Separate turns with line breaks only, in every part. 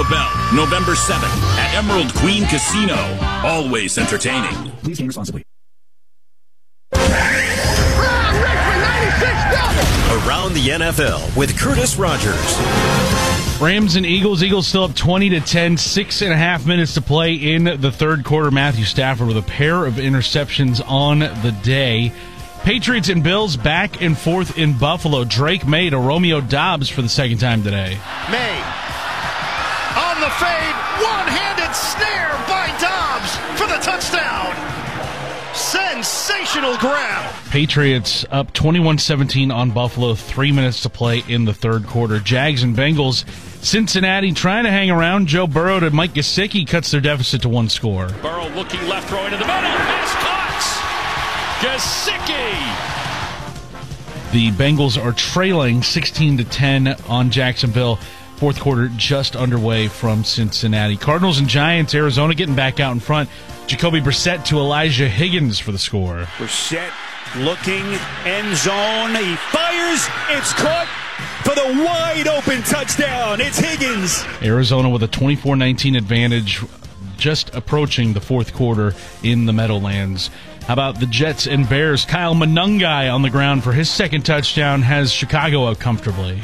the Bell, November 7th at Emerald Queen Casino. Always entertaining.
Please game responsibly.
Around the NFL with Curtis Rogers.
Rams and Eagles. Eagles still up 20-10. 6.5 minutes to play in the third quarter. Matthew Stafford with a pair of interceptions on the day. Patriots and Bills back and forth in Buffalo. Drake May to Romeo Doubs for the second time today.
May on the fade. One-handed snare by Doubs for the touchdown. Sensational grab.
Patriots up 21-17 on Buffalo. 3 minutes to play in the third quarter. Jags and Bengals. Cincinnati trying to hang around. Joe Burrow to Mike Gesicki cuts their deficit to 1 score.
Burrow looking left, throwing to the middle. Pass caught. Gesicki.
The Bengals are trailing 16-10 on Jacksonville. Fourth quarter just underway from Cincinnati. Cardinals and Giants. Arizona getting back out in front. Jacoby Brissett to Elijah Higgins for the score.
Brissett looking, end zone. He fires. It's caught for the wide open touchdown. It's Higgins.
Arizona with a 24-19 advantage, just approaching the fourth quarter in the Meadowlands. How about the Jets and Bears? Kyle Monangai on the ground for his second touchdown has Chicago out comfortably.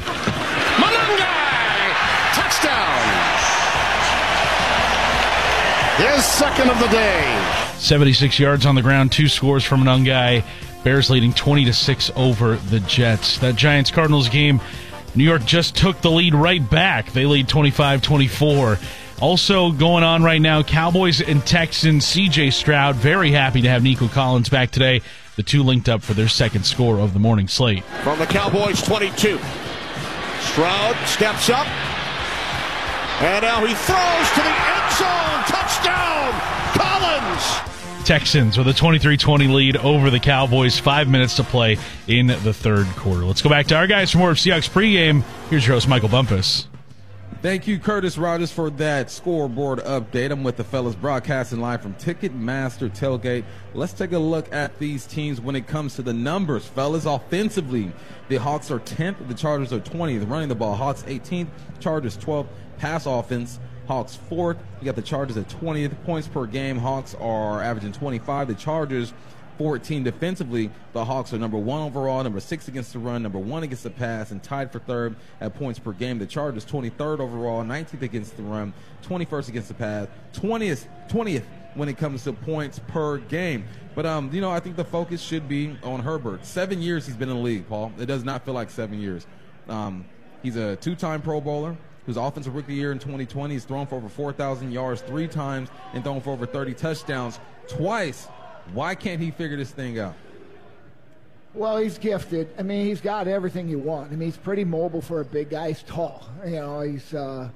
His second of the day.
76 yards on the ground, 2 scores from Monangai. Bears leading 20-6 over the Jets. That Giants-Cardinals game, New York just took the lead right back. They lead 25-24. Also going on right now, Cowboys and Texans. C.J. Stroud, very happy to have Nico Collins back today. The two linked up for their second score of the morning slate.
From the Cowboys 22. Stroud steps up. And now he throws to the end zone. Touchdown, Collins.
Texans with a 23-20 lead over the Cowboys. 5 minutes to play in the third quarter. Let's go back to our guys for more of Seahawks pregame. Here's your host, Michael Bumpus.
Thank you, Curtis Rogers, for that scoreboard update. I'm with the fellas broadcasting live from Ticketmaster Tailgate. Let's take a look at these teams when it comes to the numbers, fellas. Offensively, the Hawks are 10th, the Chargers are 20th. Running the ball, Hawks 18th, Chargers 12th. Pass offense, Hawks 4th. You got the Chargers at 20th. Points per game, Hawks are averaging 25. The Chargers 14 defensively. The Hawks are number 1 overall, number 6 against the run, number 1 against the pass, and tied for third at points per game. The Chargers 23rd overall, 19th against the run, 21st against the pass, 20th when it comes to points per game. But, I think the focus should be on Herbert. 7 years he's been in the league, Paul. It does not feel like 7 years. He's a 2-time Pro Bowler. Who's Offensive Rookie of the Year in 2020. He's thrown for over 4,000 yards 3 times and thrown for over 30 touchdowns twice. Why can't he figure this thing out?
Well, he's gifted. I mean, he's got everything you want. I mean, he's pretty mobile for a big guy. He's tall. He's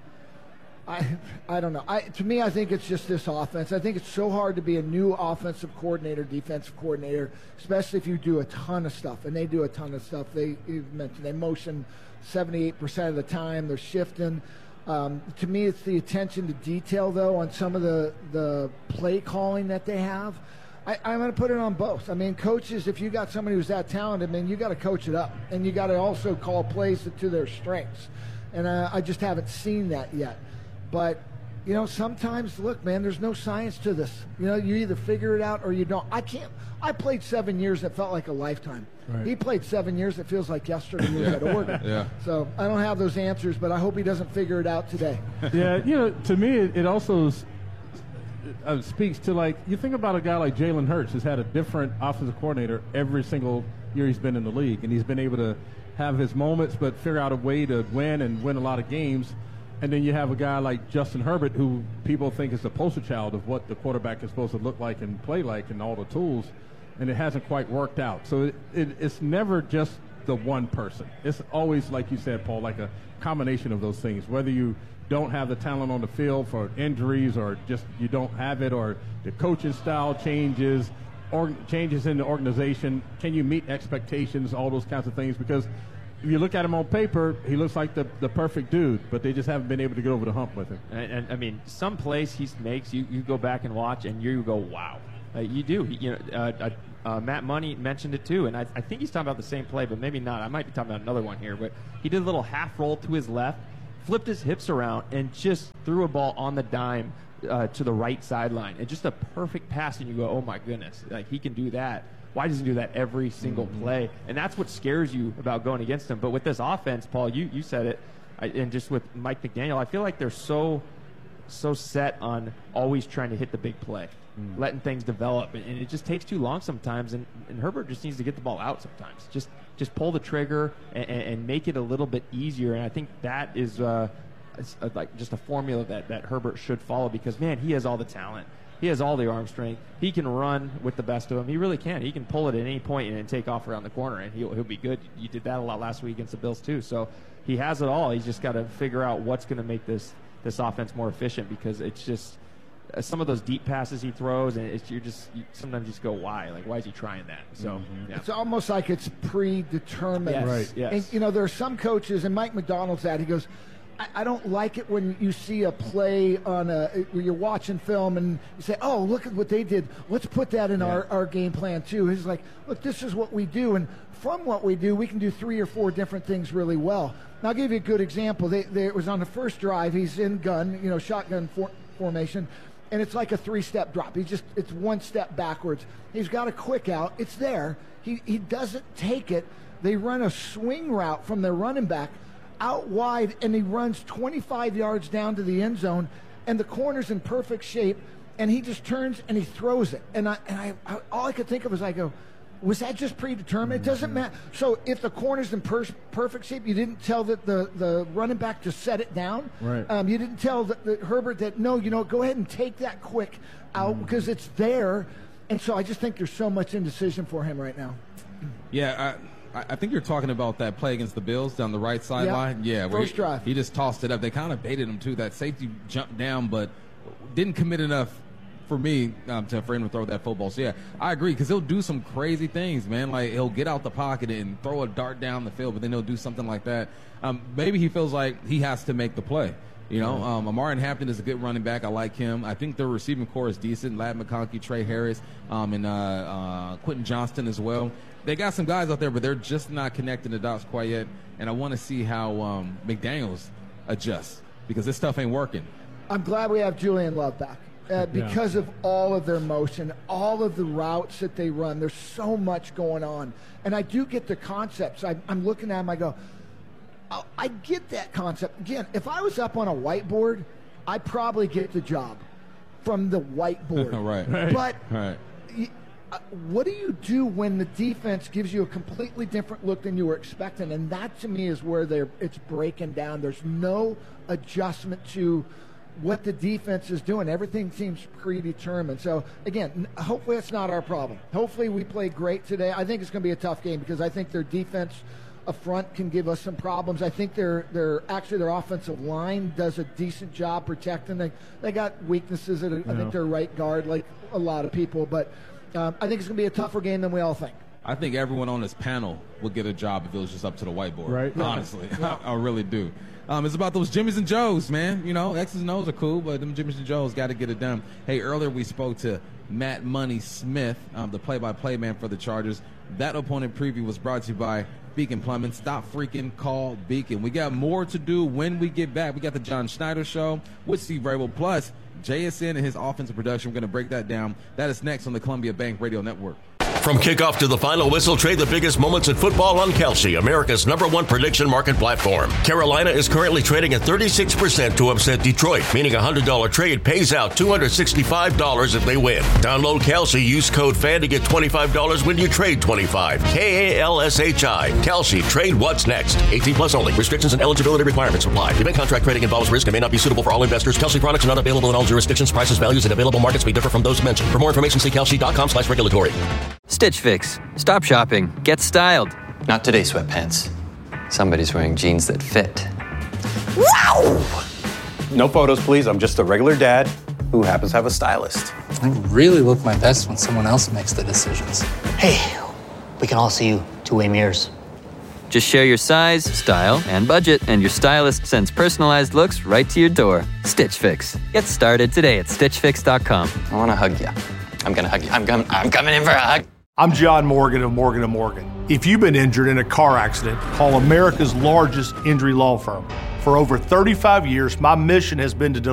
I don't know. To me, I think it's just this offense. I think it's so hard to be a new offensive coordinator, defensive coordinator, especially if you do a ton of stuff. And they do a ton of stuff. You mentioned they motion 78% of the time. They're shifting. To me, it's the attention to detail, though, on some of the play calling that they have. I'm going to put it on both. I mean, coaches, if you got somebody who's that talented, you got to coach it up. And you got to also call plays to their strengths. And I just haven't seen that yet. But, sometimes, look, man, there's no science to this. You either figure it out or you don't. I played 7 years that felt like a lifetime. Right. He played 7 years that feels like yesterday he was at Oregon.
Yeah.
So I don't have those answers, but I hope he doesn't figure it out today.
Yeah, to me, it also speaks to, you think about a guy like Jalen Hurts who's had a different offensive coordinator every single year he's been in the league, and he's been able to have his moments but figure out a way to win a lot of games. And then you have a guy like Justin Herbert, who people think is the poster child of what the quarterback is supposed to look like and play like and all the tools, and it hasn't quite worked out. So it's never just the one person. It's always, like you said, Paul, like a combination of those things, whether you don't have the talent on the field for injuries or just you don't have it, or the coaching style changes, or changes in the organization. Can you meet expectations, all those kinds of things? Because if you look at him on paper, he looks like the perfect dude, but they just haven't been able to get over the hump with him.
And I mean, some plays he makes, you go back and watch, and you go, wow. You do. Matt Money mentioned it too, and I think he's talking about the same play, but maybe not. I might be talking about another one here, but he did a little half roll to his left, flipped his hips around and just threw a ball on the dime to the right sideline. And just a perfect pass, and you go, oh, my goodness, like he can do that. Why doesn't he do that every single play? And that's what scares you about going against him. But with this offense, Paul, you said it, and just with Mike McDaniel, I feel like they're so set on always trying to hit the big play, letting things develop, and it just takes too long sometimes. And Herbert just needs to get the ball out sometimes. Just pull the trigger and make it a little bit easier. And I think that is like just a formula that Herbert should follow, because man, he has all the talent. He has all the arm strength. He can run with the best of them. He really can. He can pull it at any point and take off around the corner, and he'll be good. You did that a lot last week against the Bills too. So he has it all. He's just got to figure out what's going to make this offense more efficient, because it's just some of those deep passes he throws, and you sometimes just go, why? Like, why is he trying that? So yeah.
It's almost like it's predetermined.
Yes, right. Yes.
And, there are some coaches, and Mike McDonald's he goes, I don't like it when you see a play where you're watching film and you say, oh, look at what they did. Let's put that in our game plan too. He's like, look, this is what we do. And from what we do, we can do 3 or 4 different things really well. And I'll give you a good example. It was on the first drive. He's in gun, shotgun formation. And it's like a 3-step drop. It's 1 step backwards. He's got a quick out. It's there. He doesn't take it. They run a swing route from their running back out wide, and he runs 25 yards down to the end zone, and the corner's in perfect shape, and he just turns and he throws it. And I all I could think of was, I go, was that just predetermined? It doesn't matter. So if the corner's in perfect shape, you didn't tell the running back to set it down.
Right.
You didn't tell the Herbert that, no, go ahead and take that quick out because it's there. And so I just think there's so much indecision for him right now.
Yeah, I think you're talking about that play against the Bills down the right sideline. Yeah,
first drive.
He just tossed it up. They kind of baited him, too. That safety jumped down, but didn't commit enough for me for him to throw that football. So, yeah, I agree, because he'll do some crazy things, man. Like, he'll get out the pocket and throw a dart down the field, but then he'll do something like that. Maybe he feels like he has to make the play. Amarian Hampton is a good running back. I like him. I think their receiving core is decent. Ladd McConkey, Trey Harris, and Quentin Johnston as well. They got some guys out there, but they're just not connecting the dots quite yet. And I want to see how McDaniels adjusts, because this stuff ain't working.
I'm glad we have Julian Love back because of all of their motion, all of the routes that they run. There's so much going on. And I do get the concepts. I'm looking at them, I go, oh, I get that concept. Again, if I was up on a whiteboard, I'd probably get the job from the whiteboard.
Right.
But
right.
What do you do when the defense gives you a completely different look than you were expecting? And that, to me, is where it's breaking down. There's no adjustment to what the defense is doing. Everything seems predetermined. So, again, hopefully that's not our problem. Hopefully we play great today. I think it's going to be a tough game, because I think their defense up front can give us some problems. I think their offensive line does a decent job protecting. They got weaknesses at I think their right guard, like a lot of people, but I think it's going to be a tougher game than we all think.
I think everyone on this panel would get a job if it was just up to the whiteboard.
Right.
Honestly, I really do. It's about those Jimmys and Joes, man. X's and O's are cool, but them Jimmys and Joes got to get it done. Hey, earlier we spoke to Matt Money Smith, the play-by-play man for the Chargers. That opponent preview was brought to you by Beacon Plumbing. Stop freaking, call Beacon. We got more to do when we get back. We got the John Schneider Show with Steve Vrabel, plus JSN and his offensive production. We're going to break that down. That is next on the Columbia Bank Radio Network.
From kickoff to the final whistle, trade the biggest moments in football on Kalshi, America's #1 prediction market platform. Carolina is currently trading at 36% to upset Detroit, meaning a $100 trade pays out $265 if they win. Download Kalshi, use code FAN to get $25 when you trade $25. KALSHI. Kalshi, trade what's next. 18 plus only. Restrictions and eligibility requirements apply. Event contract trading involves risk and may not be suitable for all investors. Kalshi products are not available in all jurisdictions. Prices, values, and available markets may differ from those mentioned. For more information, see kalshi.com/regulatory.
Stitch Fix. Stop shopping. Get styled.
Not today, sweatpants. Somebody's wearing jeans that fit. Wow!
No photos, please. I'm just a regular dad who happens to have a stylist.
I really look my best when someone else makes the decisions.
Hey, we can all see you two-way mirrors.
Just share your size, style, and budget, and your stylist sends personalized looks right to your door. Stitch Fix. Get started today at StitchFix.com.
I want to hug you. I'm going to hug you. I'm coming in for a hug.
I'm John Morgan of Morgan & Morgan. If you've been injured in a car accident, call America's largest injury law firm. For over 35 years, my mission has been to